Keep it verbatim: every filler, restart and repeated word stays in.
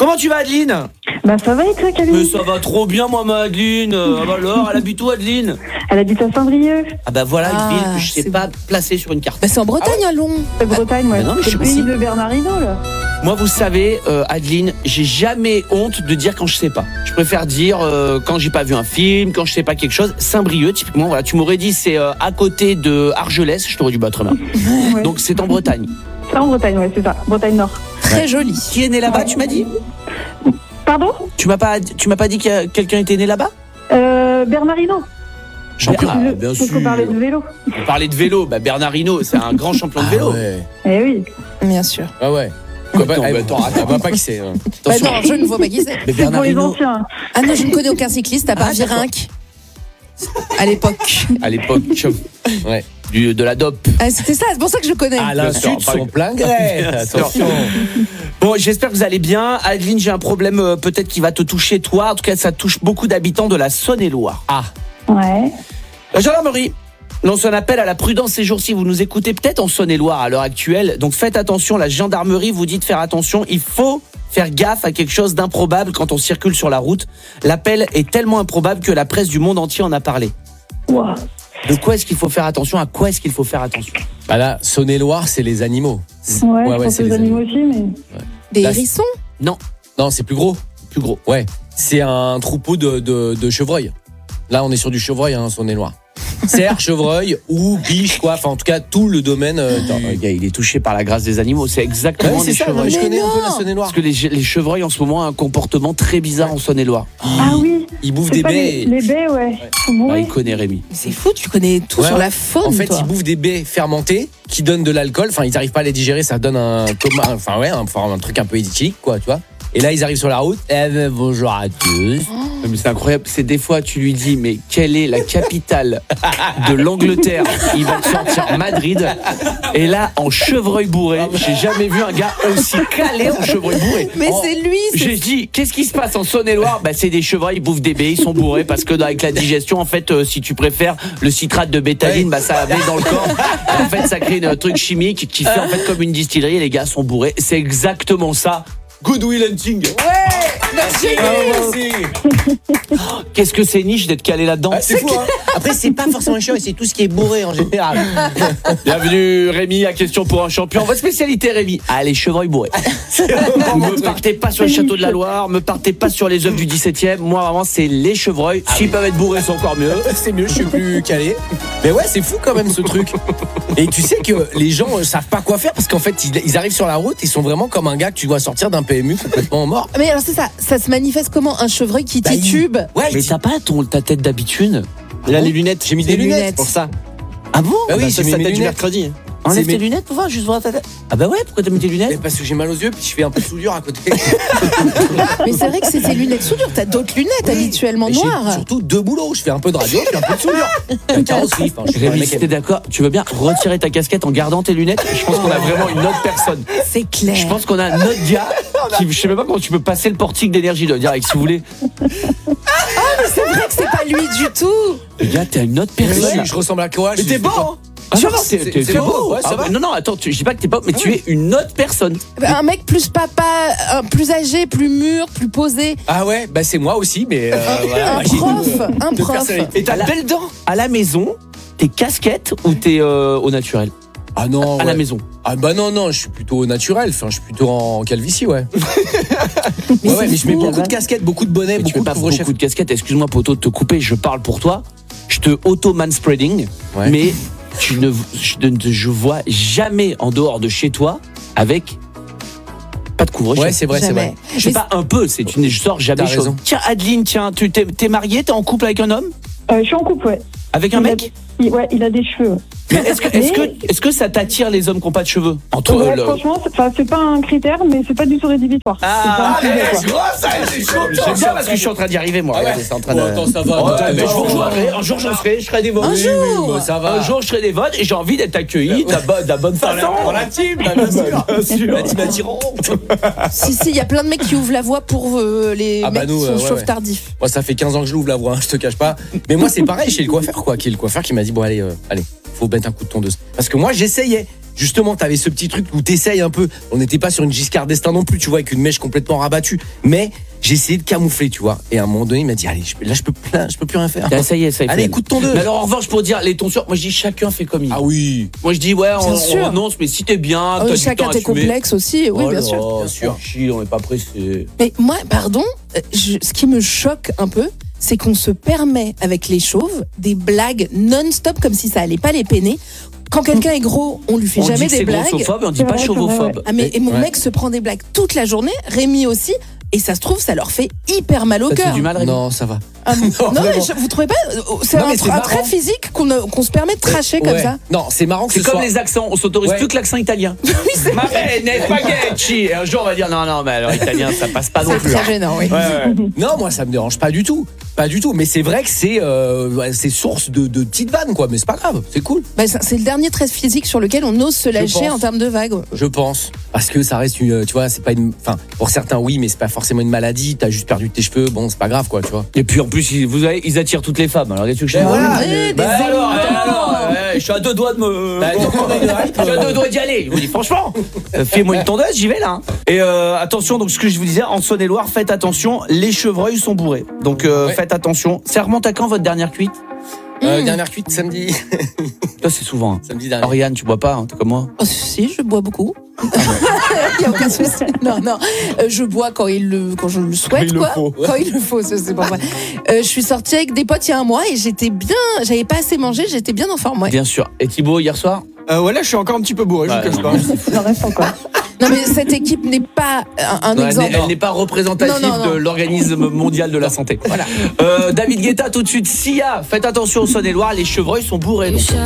Comment tu vas, Adeline? Bah ça va et toi, Camille? Mais ça va trop bien, moi, ma Adeline. Euh, bah alors, elle habite où, Adeline? Elle habite à Saint-Brieuc. Ah bah voilà une Ah, ville que je sais c'est pas placer sur une carte. Bah, c'est en Bretagne, à Long. C'est Bretagne, ouais. mais non, mais je C'est le sais pays pas si- de Bernard Hinault, là. Moi, vous savez, euh, Adeline, j'ai jamais honte de dire quand je sais pas. Je préfère dire euh, quand j'ai pas vu un film, quand je sais pas quelque chose. Saint-Brieuc, typiquement, voilà, tu m'aurais dit c'est euh, à côté de Argelès, je t'aurais dit bah très bien. Ouais. Donc c'est en Bretagne. C'est en Bretagne, ouais, c'est ça. Bretagne Nord. Très joli. Qui est né là-bas, tu m'as dit? Pardon? Tu m'as pas, tu m'as pas dit que quelqu'un était né là-bas? euh, Bernard Hinault. Champion. Ah, bien parce sûr. qu'on parlait de vélo. On parlait de vélo, bah Bernard Hinault, c'est un grand champion de vélo. Ah ouais. Eh oui. Bien sûr. Ah ouais. Quoi, bah, Attends, eh, bah, attends, on voit pas qui c'est. hein. Bah Attention. non, je ne vois pas qui c'est. Mais C'est pour Bernard les Hinault, anciens. Ah non, je ne connais aucun cycliste à part Ah, d'accord. Virenque. À l'époque. à l'époque, Ouais. du, de la dope. Ah, c'était ça, c'est pour ça que je connais. À Bien sûr, l'insu de pas son le- plein gré. Bien sûr. Attention. Bon, j'espère que vous allez bien. Adeline, j'ai un problème euh, peut-être qui va te toucher toi. En tout cas, ça touche beaucoup d'habitants de la Saône-et-Loire. Ah. Ouais. La gendarmerie lance un appel à la prudence ces jours-ci. Vous nous écoutez peut-être en Saône-et-Loire à l'heure actuelle. Donc faites attention, la gendarmerie vous dit de faire attention. Il faut faire gaffe à quelque chose d'improbable quand on circule sur la route. L'appel est tellement improbable que la presse du monde entier en a parlé. Ouah. De quoi est-ce qu'il faut faire attention? À quoi est-ce qu'il faut faire attention? Bah là, Saône-et-Loire, c'est les animaux. Ouais, Ouais, je ouais, pense c'est aux les animaux aussi, mais. Des Là, hérissons. Non, Non, c'est plus gros. plus gros. Ouais. C'est un troupeau de, de, de chevreuils. Là, on est sur du chevreuil, hein, Saône-et-Loire. Cerf, chevreuil ou biche, quoi. Enfin, en tout cas, tout le domaine. euh, Attends, le gars, il est touché par la grâce des animaux. C'est Ouais, exactement c'est des ça, non, chevreuils. mais je Mais connais un peu non. la Saône-et-Loire. Parce que les, les chevreuils en ce moment ont un comportement très bizarre en Saône-et-Loire. Ah oui. Ils bouffent C'est des pas baies. les, les baies, ouais. Faut Ah, mourir. il connaît Rémi. Mais c'est fou, tu connais tout Ouais, sur ouais. la faune, En fait, toi. ils bouffent des baies fermentées qui donnent de l'alcool. Enfin, ils n'arrivent pas à les digérer, ça donne un coma. Enfin, ouais, un, enfin, un truc un peu éthylique, quoi, tu vois. Et là, ils arrivent sur la route. Eh ben, bonjour à tous. Mais c'est incroyable. C'est des fois, tu lui dis, mais quelle est la capitale de l'Angleterre? Il va te sortir Madrid. Et là, en chevreuil bourré, j'ai jamais vu un gars aussi calé en chevreuil bourré. Mais Oh, c'est lui, c'est J'ai dit, qu'est-ce qui se passe en Saône-et-Loire? Bah, c'est des chevreuils, ils bouffent des baies, ils sont bourrés parce que avec la digestion, en fait, euh, si tu préfères, le citrate de bétaline, bah, ça met dans le corps. Et en fait, ça crée un truc chimique qui fait en fait comme une distillerie et les gars sont bourrés. C'est exactement ça. Good Will Hunting. Merci. Qu'est-ce que c'est niche d'être calé là-dedans? Ah, c'est fou, hein. Après, c'est pas forcément chiant, c'est tout ce qui est bourré en général. Bienvenue Rémi à Question pour un champion. Votre spécialité Rémi? Ah, les chevreuils bourrés. Me partez pas sur les châteaux de la Loire, me partez pas sur les œuvres du dix-septième. Moi vraiment c'est les chevreuils. S'ils peuvent être bourrés c'est encore mieux. C'est mieux, je suis plus calé. Mais ouais, c'est fou quand même ce truc. Et tu sais que les gens euh, savent pas quoi faire parce qu'en fait, ils, ils arrivent sur la route, ils sont vraiment comme un gars que tu vois sortir d'un P M U complètement mort. Mais alors, c'est ça. Ça se manifeste comment? Un chevreuil qui Bah, il- titube. Ouais, Mais il- t'as pas ton, ta tête d'habitude? Là les lunettes. j'ai mis des Des lunettes, lunettes. pour ça. Ah bon? Bah oui, Bah, j'ai ça, mis c'est mes ta tête du lunettes. mercredi. Enlève C'est tes mes- lunettes pour voir, juste voir ta tête. Ah bah ouais, pourquoi t'as mis tes Mais lunettes? parce que j'ai mal aux yeux, puis je fais un peu de soudure à côté. Mais c'est vrai que c'est tes lunettes soudure. T'as d'autres lunettes habituellement Et j'ai noires. surtout deux boulots. Je fais un peu de radio, je fais un peu de soudure. La carrosserie, enfin, je suis pas un Rémi, mec si qui- t'es d'accord, tu veux bien retirer ta casquette en gardant tes lunettes? Je pense qu'on a vraiment une autre personne. C'est clair. Je pense qu'on a un autre gars qui, je sais même pas comment tu peux passer le portique d'énergie de direct si vous voulez. C'est vrai que c'est pas lui du tout. Les gars, t'es une autre Mais personne. oui, je ressemble à quoi? Mais Je t'es sais beau, pas. hein. Ah Ça non, va, t'es- c'est- t'es- c'est t'es beau, beau. ouais, ça Ah va. ouais, non, non, attends, tu- je dis pas que t'es pas, mais tu es une autre personne. Un mec plus papa, un plus âgé, plus mûr, plus posé. Ah ouais, bah c'est moi aussi, mais euh, voilà, Un bah, j'ai prof, deux, euh, un deux prof. personnalités. Et t'as À la- belle dent. À la maison, t'es casquette ou t'es euh, au naturel? Ah non, À la ouais. maison. Ah bah non, non, je suis plutôt au naturel, enfin je suis plutôt en calvitie, ouais. Mais ouais, c'est ouais, mais je mets fou. beaucoup de casquettes, beaucoup de bonnets, Mais tu beaucoup mets de pas couvre-chef. beaucoup de casquettes. Excuse-moi, poto, de te couper. Je parle pour toi. Je te auto-manspreading. Ouais. Mais tu ne, je ne je vois jamais en dehors de chez toi avec pas de couvre-chef. Ouais, c'est vrai, c'est Jamais. vrai. Je sais Mais pas un peu. C'est une. Je sors jamais T'as chose. raison. Tiens, Adeline, tiens, tu t'es, t'es mariée, t'es en couple avec un homme, Euh, je suis en couple, ouais. avec un Il a- mec. il- Ouais, il a des cheveux. ouais. Mais est-ce que, est-ce Mais- que, est-ce que ça t'attire les hommes qui n'ont pas de cheveux? Entre Ouais, le- franchement, c'est- enfin, c'est pas un critère, mais c'est pas du tout rédhibitoire. c'est pas un sujet, quoi. J'aime bien parce que je suis en train d'y arriver, moi. Ah ouais. Regardez, c'est en train de. Oh, attends, ça va. Oh, attends, mais je attends. vous rejoindrai. Un jour, j'en serai. Je ferai des votes. Un jour. Oui, bah, ça va. Un jour, je ferai des votes et j'ai envie d'être accueilli de la bonne, de la bonne façon. Dans la team, bah, bien sûr. Bien sûr. La team attirant. Si, si, il y a plein de mecs qui ouvrent la voie pour euh, les Ah bah mecs nous, qui sont euh, ouais, chauves ouais. tardifs. Moi, ça fait quinze ans que je l'ouvre la voie, hein, je te cache pas. Mais moi, c'est pareil chez le coiffeur, quoi. Qui est le coiffeur qui m'a dit, bon, allez, euh, allez, faut mettre un coup de tondeuse. Parce que moi, j'essayais. justement, t'avais ce petit truc où t'essayes un peu. On n'était pas sur une Giscard d'Estaing non plus, tu vois, avec une mèche complètement rabattue. Mais j'ai essayé de camoufler, tu vois. Et à un moment donné, il m'a dit, allez, je, là, je peux, là, je peux plus rien faire. Ah, ça y est, ça y est. Allez, écoute ton deux. Mais alors, en revanche, pour dire les tonsures, moi je dis chacun fait comme il veut. Ah oui. Moi je dis, ouais, on, Bien sûr. on renonce, mais si t'es bien, Ah t'as oui, du chacun temps à tes assumer. complexes aussi, oui, Oh bien là, sûr. Bien sûr. On n'est pas pressé. Mais moi, pardon, euh, je- ce qui me choque un peu, c'est qu'on se permet avec les chauves des blagues non-stop comme si ça allait pas les peiner. Quand quelqu'un est gros, on lui fait On dit jamais que des c'est blagues. grossophobe et on dit C'est pas vrai, c'est vrai, chauvophobe. ouais. Ah mais et mon Ouais. mec se prend des blagues toute la journée, Rémi aussi, et ça se trouve ça leur fait hyper mal au Ça te fait cœur. du mal, Rémi? Non, ça va. Ah, non, mais vraiment. je- vous trouvez pas euh, c'est Non, un, mais c'est un marrant. trait physique qu'on a- qu'on se permet de tracher comme Ouais. ça. Non, c'est marrant que C'est ce comme soit. les accents, on s'autorise Ouais. plus que l'accent italien. Oui, c'est Ma belle, spaghetti. Et un jour on va dire non, non, mais alors italien ça passe pas non c'est plus. très hein. gênant, oui. Ouais, ouais. Non, moi, ça me dérange pas du tout. Pas du tout. Mais c'est vrai que c'est euh, ouais, c'est source de, de petites vannes, quoi. Mais c'est pas grave, c'est cool. Bah, ça- c'est le dernier trait physique sur lequel on ose se lâcher pense. en termes de vagues. Je pense. Parce que ça reste une. Tu vois, c'est pas une. Enfin, pour certains, oui, mais c'est pas forcément une maladie. T'as juste perdu tes cheveux. Bon, c'est pas grave, quoi, tu vois. Et puis en plus, ils, vous avez, ils attirent toutes les femmes. Alors qu'est-ce que je Ben fais voilà. Ouais, des Bah alors, éléments. eh, alors, eh, je suis à deux doigts de me. Bah, Bon, donc, on a une hype, je suis à euh. deux doigts d'y aller. Je vous dis franchement, euh, fais-moi une tondeuse, j'y vais là. hein. Et euh, attention, donc ce que je vous disais, en Saône-et-Loire, faites attention, les chevreuils sont bourrés. Donc euh, Ouais. faites attention. Ça remonte à quand votre dernière cuite? Euh, Mmh. Dernière cuite samedi. Toi, c'est souvent. hein. Samedi dernier. Oriane, tu bois pas, hein, t'es comme moi. Oh, si, je bois beaucoup. Il n'y a aucun souci. Non, non. Euh, je bois quand, il le, quand je le souhaite, il le quoi. faut. Quand il le faut, ça, c'est pas vrai. Euh, je suis sortie avec des potes il y a un mois et j'étais bien. J'avais pas assez mangé, j'étais bien en forme, ouais. Bien sûr. Et Thibaut, hier soir? Euh, ouais, là, je suis encore un petit peu bourré, je Ouais, vous cache non, pas. Il en reste encore. Non, mais cette équipe n'est pas un, un Non, elle exemple. n'est- elle n'est pas représentative Non, non, non. de l'organisme mondial de la santé. Voilà. Euh, David Guetta, tout de suite. Sia, faites attention au Saône-et-Loire, les chevreuils sont bourrés. donc.